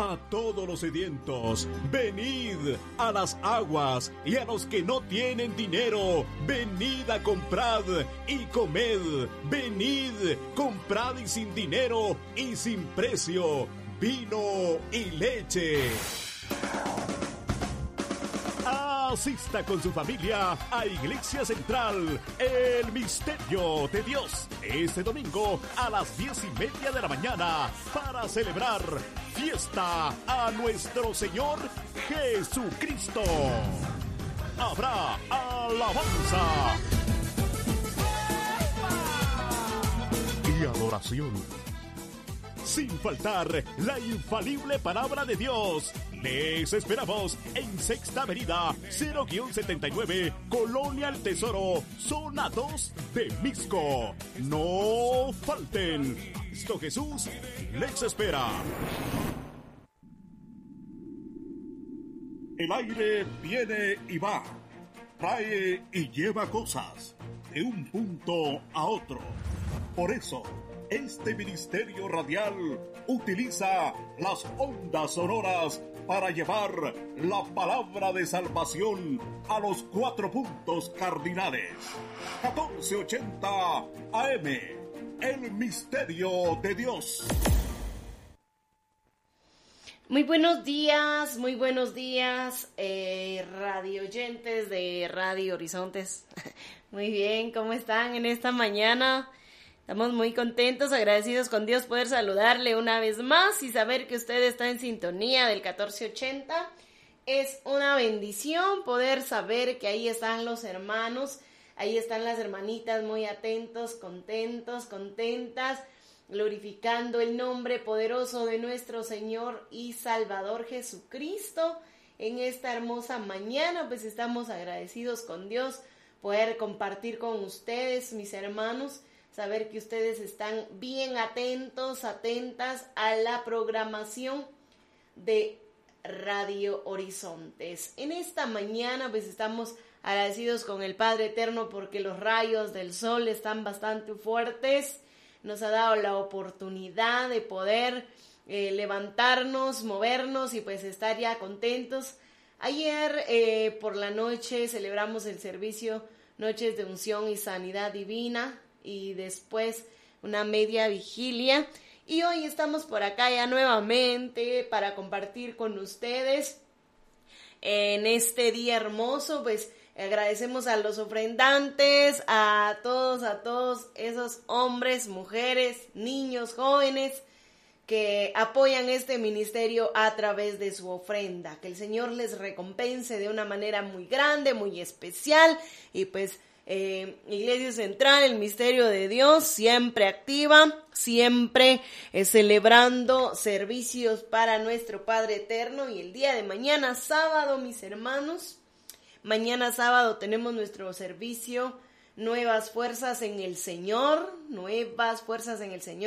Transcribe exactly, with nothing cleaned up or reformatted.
A todos los sedientos, venid a las aguas, y a los que no tienen dinero, venid a comprar y comed. Venid, comprad y sin dinero y sin precio, vino y leche. Asista con su familia a Iglesia Central, el Misterio de Dios, este domingo a las diez y media de la mañana, para celebrar fiesta a nuestro Señor Jesucristo. Habrá alabanza y adoración. Sin faltar la infalible palabra de Dios. Les esperamos en Sexta Avenida cero setenta y nueve, Colonia El Tesoro, zona dos de Mixco. No falten. Cristo Jesús les espera. El aire viene y va, trae y lleva cosas de un punto a otro. Por eso, este ministerio radial utiliza las ondas sonoras para llevar la palabra de salvación a los cuatro puntos cardinales. catorce ochenta A M, el Misterio de Dios. Muy buenos días, muy buenos días, eh, radio oyentes de Radio Horizontes. Muy bien, ¿cómo están en esta mañana? Estamos muy contentos, agradecidos con Dios poder saludarle una vez más y saber que usted está en sintonía del catorce ochenta. Es una bendición poder saber que ahí están los hermanos, ahí están las hermanitas muy atentos, contentos, contentas, glorificando el nombre poderoso de nuestro Señor y Salvador Jesucristo. En esta hermosa mañana, pues estamos agradecidos con Dios poder compartir con ustedes, mis hermanos, saber que ustedes están bien atentos, atentas a la programación de Radio Horizontes. En esta mañana pues estamos agradecidos con el Padre Eterno porque los rayos del sol están bastante fuertes. Nos ha dado la oportunidad de poder eh, levantarnos, movernos y pues estar ya contentos. Ayer eh, por la noche celebramos el servicio Noches de Unción y Sanidad Divina, y después una media vigilia, y hoy estamos por acá ya nuevamente para compartir con ustedes en este día hermoso. Pues agradecemos a los ofrendantes, a todos, a todos esos hombres, mujeres, niños, jóvenes que apoyan este ministerio a través de su ofrenda. Que el Señor les recompense de una manera muy grande, muy especial, y pues Eh, Iglesia Central, el Misterio de Dios, siempre activa, siempre eh, celebrando servicios para nuestro Padre Eterno. Y el día de mañana, sábado, mis hermanos, mañana sábado tenemos nuestro servicio Nuevas Fuerzas en el Señor, Nuevas Fuerzas en el Señor.